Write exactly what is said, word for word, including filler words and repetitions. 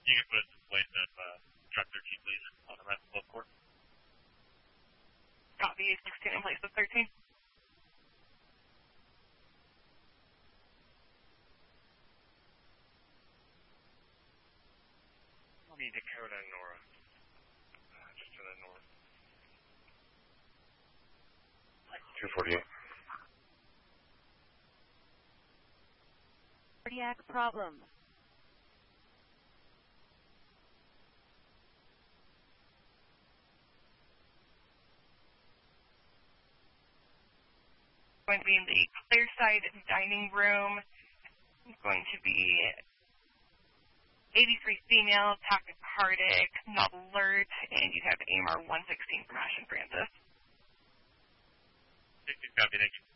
You can put it in place of uh, truck thirteen, please, on the left above court. Copy, sixteen in place of thirteen. I'll be Dakota and Nora. Uh, just to the north. two forty-eight. Cardiac problems. Going to be in the clear side dining room. It's going to be eighty-three female, tachycardic, not alert, and you have A M R one sixteen from Ashland Francis. sixteen, copy, thank you.